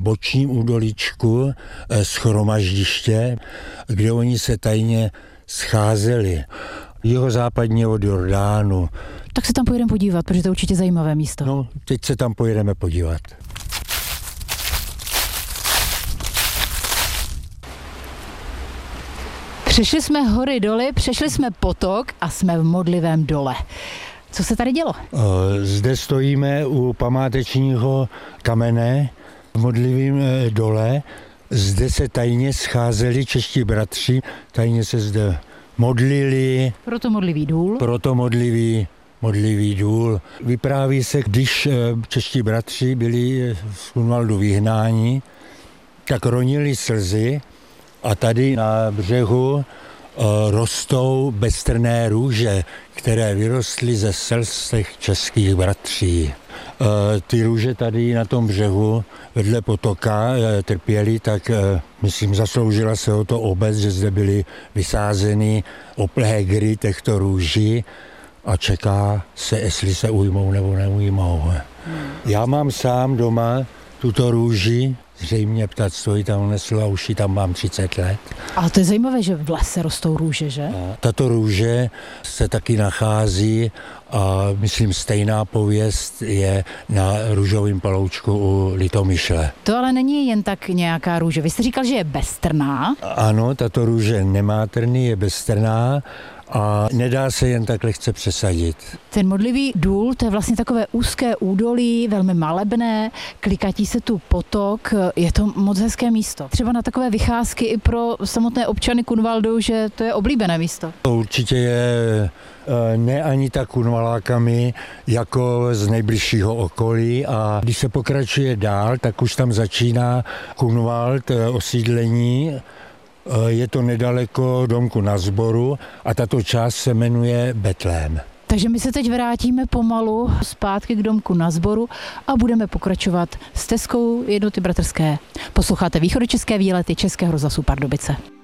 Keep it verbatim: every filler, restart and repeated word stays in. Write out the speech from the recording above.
bočním údolíčku shromaždiště, kde oni se tajně scházeli. Jihozápadně od Jordánu. Tak se tam pojedeme podívat, protože to je určitě zajímavé místo. No, teď se tam pojedeme podívat. Přešli jsme hory doly, přešli jsme potok a jsme v modlivém dole. Co se tady dělo? Zde stojíme u památečního kamene v modlivém dole. Zde se tajně scházeli čeští bratři, tajně se zde modlili. Proto modlivý důl. Proto modlivý, modlivý důl. Vypráví se, když čeští bratři byli z Kunvaldu vyhnáni, tak ronili slzy a tady na břehu rostou beztrnné růže, které vyrostly ze slz těch českých bratří. Ty růže tady na tom břehu vedle potoka trpěly, tak myslím, zasloužila se o to obec, že zde byly vysázeny oplégry těchto růží a čeká se, jestli se ujmou nebo neujmou. Já mám sám doma tuto růži, zřejmě ptactvo ji tam neslo a už ji tam mám třicet let. Ale to je zajímavé, že v lese rostou růže, že? A tato růže se taky nachází a myslím stejná pověst je na růžovém paloučku u Litomyšle. To ale není jen tak nějaká růže. Vy jste říkal, že je beztrná. Ano, tato růže nemá trny, je beztrná a nedá se jen tak lehce přesadit. Ten modlivý důl, to je vlastně takové úzké údolí, velmi malebné, klikatí se tu potok, je to moc hezké místo. Třeba na takové vycházky i pro samotné občany Kunvaldu, že to je oblíbené místo. To určitě je ne ani tak Kunvalákami, jako z nejbližšího okolí a když se pokračuje dál, tak už tam začíná Kunvald, osídlení. Je to nedaleko domku na Zboru a tato část se jmenuje Betlém. Takže my se teď vrátíme pomalu zpátky k domku na Zboru a budeme pokračovat stezkou Jednoty bratrské. Posloucháte východočeské výlety Českého rozhlasu Pardubice.